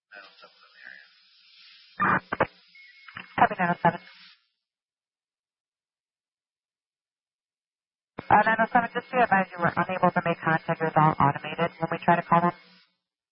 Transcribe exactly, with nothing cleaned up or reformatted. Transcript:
Copy nine oh seven. Uh, nine oh seven, just to advise you, we're unable to make contact. It was all automated when we try to call them.